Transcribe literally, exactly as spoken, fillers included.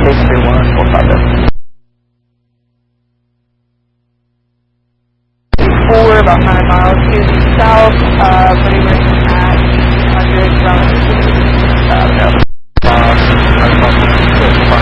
case three one, we'll find it. Four, about nine miles due south, uh, putting at eight hundred.